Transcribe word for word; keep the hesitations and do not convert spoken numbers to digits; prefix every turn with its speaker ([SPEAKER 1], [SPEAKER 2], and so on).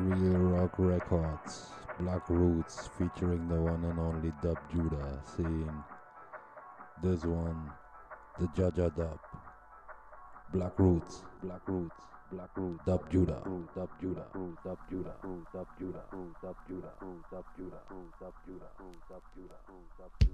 [SPEAKER 1] Real Rock Records, Black Roots featuring the one and only Dub Judah, saying this one, the Jaja Dub, Black Roots, Black Roots, Black Roots, Dub Judah, Dub Judah, Dub Judah, Dub Judah, Dub Judah, Dub Judah, Dub Judah, Dub Judah, Dub Judah, Dub Judah.